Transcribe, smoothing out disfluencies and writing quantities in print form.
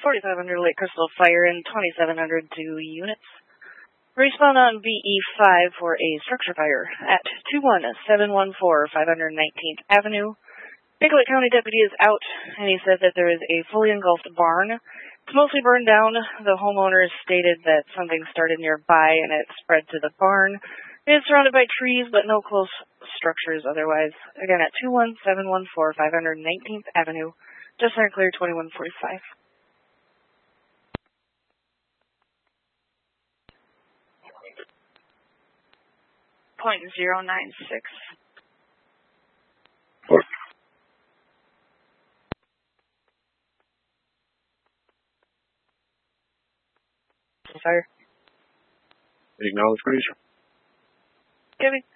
4500 Lake Crystal Fire and 2700 to units. Respond on BE5 for a structure fire at 21714 519th Avenue. Nicollet County deputy is out, and he said that there is a fully engulfed barn. It's mostly burned down. The homeowners stated that something started nearby and it spread to the barn. It is surrounded by trees, but no close structures otherwise. Again, at 21714 519th Avenue. Just Center Clear 2145. .096. Fire. Acknowledge, please. Giving.